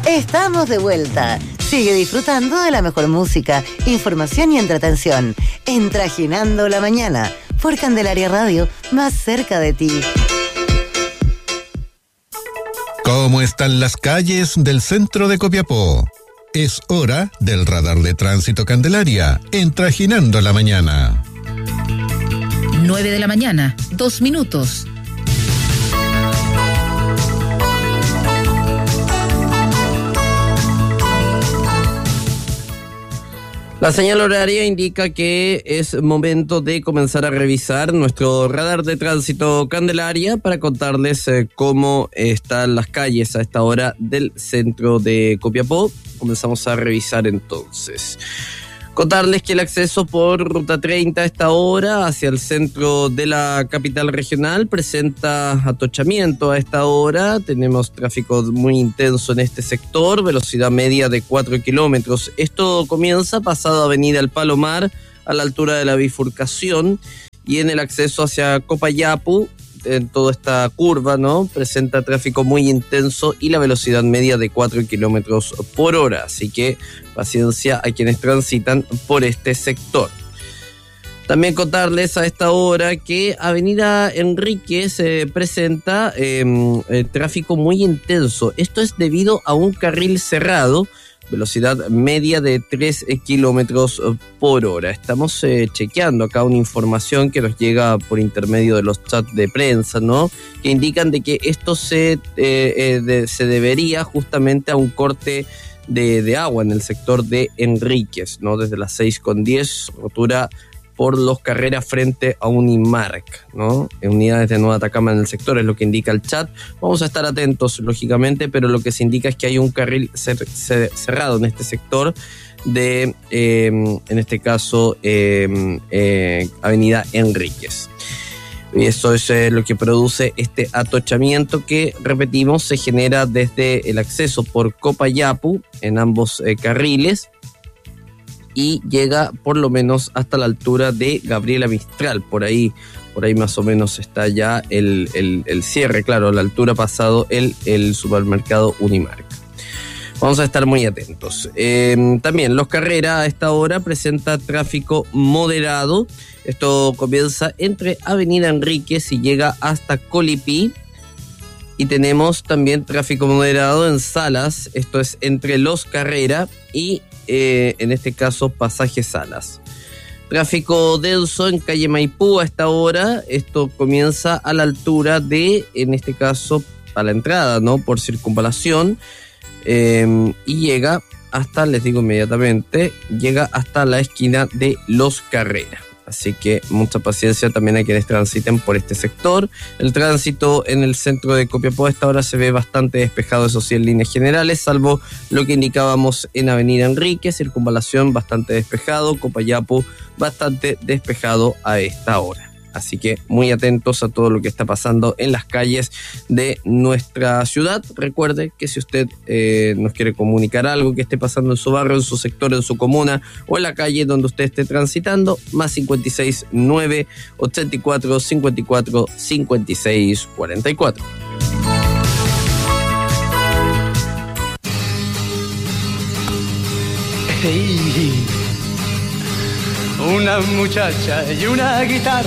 Estamos de vuelta. Sigue disfrutando de la mejor música, información y entretención. En Trajinando la Mañana, por Candelaria Radio, más cerca de ti. ¿Cómo están las calles del centro de Copiapó? Es hora del radar de tránsito Candelaria, en Trajinando la Mañana. 9 de la mañana, 2 minutos. La señal horaria indica que es momento de comenzar a revisar nuestro radar de tránsito Candelaria para contarles cómo están las calles a esta hora del centro de Copiapó. Comenzamos a revisar entonces. Contarles que el acceso por Ruta 30 a esta hora hacia el centro de la capital regional presenta atochamiento a esta hora. Tenemos tráfico muy intenso en este sector, velocidad media de 4 kilómetros. Esto comienza pasado Avenida El Palomar a la altura de la bifurcación y en el acceso hacia Copayapu, en toda esta curva, ¿no? Presenta tráfico muy intenso y la velocidad media de 4 kilómetros por hora. Así que paciencia a quienes transitan por este sector. También contarles a esta hora que Avenida Enríquez presenta tráfico muy intenso. Esto es debido a un carril cerrado, velocidad media de 3 kilómetros por hora. Estamos chequeando acá una información que nos llega por intermedio de los chats de prensa, ¿no? Que indican de que esto se debería justamente a un corte de agua en el sector de Enríquez, ¿no? Desde las 6:10, rotura por Los Carreras frente a Unimark, ¿no? En unidades de Nueva Atacama en el sector, es lo que indica el chat. Vamos a estar atentos, lógicamente, pero lo que se indica es que hay un carril cerrado en este sector de, en este caso, Avenida Enríquez. Y eso es lo que produce este atochamiento que, repetimos, se genera desde el acceso por Copayapu en ambos carriles, y llega por lo menos hasta la altura de Gabriela Mistral. Por ahí más o menos está ya el cierre, claro, a la altura pasado el supermercado Unimark. Vamos a estar muy atentos. También Los Carreras a esta hora presenta tráfico moderado. Esto comienza entre Avenida Enríquez y llega hasta Colipí. Y tenemos también tráfico moderado en Salas, esto es entre Los Carreras y en este caso Pasaje Salas. Tráfico denso en calle Maipú a esta hora, esto comienza a la altura de, en este caso, a la entrada, ¿no? Por Circunvalación, y llega hasta, les digo inmediatamente, llega hasta la esquina de Los Carreras. Así que mucha paciencia también a quienes transiten por este sector. El tránsito en el centro de Copiapó a esta hora se ve bastante despejado, eso sí, en líneas generales, salvo lo que indicábamos en Avenida Enríquez, Circunvalación bastante despejado, Copayapu bastante despejado a esta hora. Así que muy atentos a todo lo que está pasando en las calles de nuestra ciudad. Recuerde que si usted nos quiere comunicar algo que esté pasando en su barrio, en su sector, en su comuna o en la calle donde usted esté transitando, más 56 9 84 54 56 44. Hey, una muchacha y una guitarra.